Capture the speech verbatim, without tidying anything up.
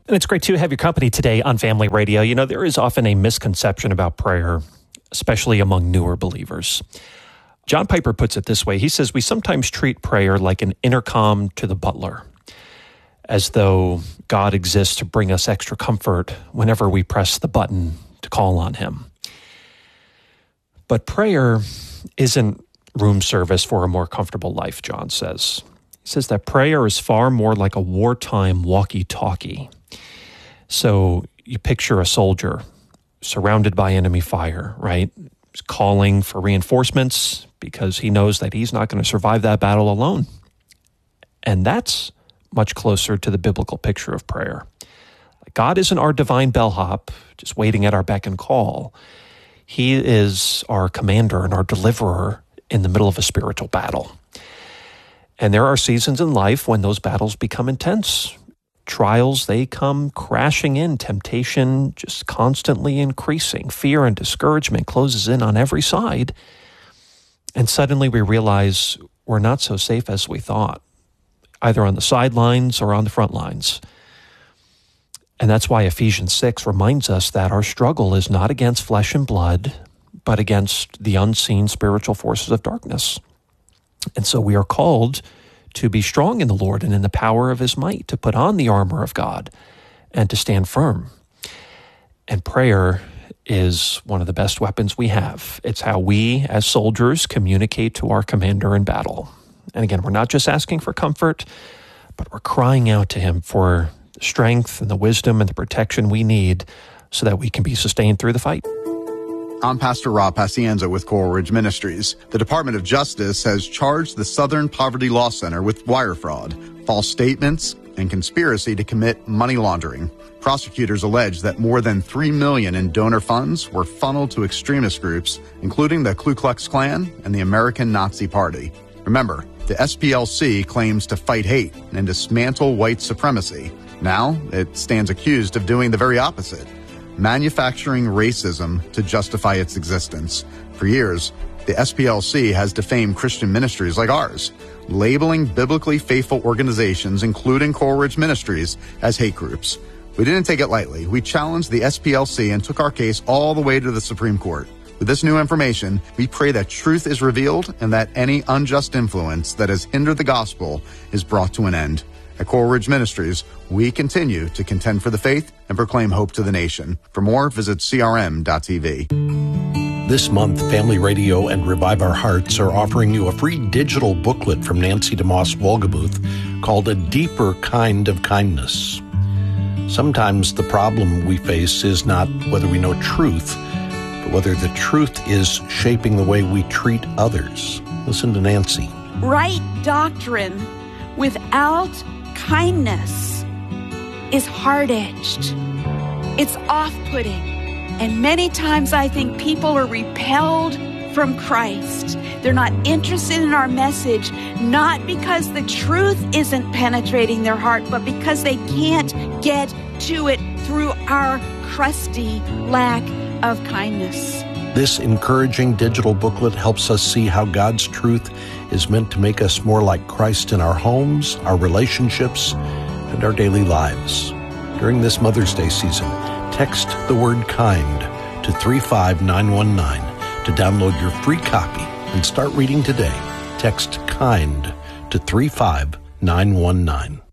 And it's great to have your company today on Family Radio. You know, there is often a misconception about prayer, especially among newer believers. John Piper puts it this way. He says, we sometimes treat prayer like an intercom to the butler, as though God exists to bring us extra comfort whenever we press the button to call on him. But prayer isn't room service for a more comfortable life, John says. He says that prayer is far more like a wartime walkie-talkie. So you picture a soldier surrounded by enemy fire, right? He's calling for reinforcements because he knows that he's not going to survive that battle alone. And that's much closer to the biblical picture of prayer. God isn't our divine bellhop, just waiting at our beck and call. He is our commander and our deliverer in the middle of a spiritual battle. And there are seasons in life when those battles become intense. Trials, they come crashing in. Temptation just constantly increasing. Fear and discouragement closes in on every side. And suddenly we realize we're not so safe as we thought, either on the sidelines or on the front lines. And that's why Ephesians six reminds us that our struggle is not against flesh and blood, but against the unseen spiritual forces of darkness. And so we are called to be strong in the Lord and in the power of his might, to put on the armor of God and to stand firm. And prayer is one of the best weapons we have. It's how we, as soldiers, communicate to our commander in battle. And again, we're not just asking for comfort, but we're crying out to him for the strength and the wisdom and the protection we need so that we can be sustained through the fight. I'm Pastor Rob Pacienza with Coral Ridge Ministries. The Department of Justice has charged the Southern Poverty Law Center with wire fraud, false statements, and conspiracy to commit money laundering. Prosecutors allege that more than three million dollars in donor funds were funneled to extremist groups, including the Ku Klux Klan and the American Nazi Party. Remember, the S P L C claims to fight hate and dismantle white supremacy. Now, it stands accused of doing the very opposite, manufacturing racism to justify its existence. For years, the S P L C has defamed Christian ministries like ours, labeling biblically faithful organizations, including Coral Ridge Ministries, as hate groups. We didn't take it lightly. We challenged the S P L C and took our case all the way to the Supreme Court. With this new information, we pray that truth is revealed and that any unjust influence that has hindered the gospel is brought to an end. At Coral Ridge Ministries, we continue to contend for the faith and proclaim hope to the nation. For more, visit C R M dot T V. This month, Family Radio and Revive Our Hearts are offering you a free digital booklet from Nancy DeMoss Wolgemuth called A Deeper Kind of Kindness. Sometimes the problem we face is not whether we know truth, but whether the truth is shaping the way we treat others. Listen to Nancy. Right doctrine without kindness is hard-edged. It's off-putting. And many times I think people are repelled from Christ. They're not interested in our message, not because the truth isn't penetrating their heart, but because they can't get to it through our crusty lack of kindness. This encouraging digital booklet helps us see how God's truth is meant to make us more like Christ in our homes, our relationships, and our daily lives. During this Mother's Day season, text the word KIND to three five nine one nine to download your free copy and start reading today. Text KIND to three five nine one nine.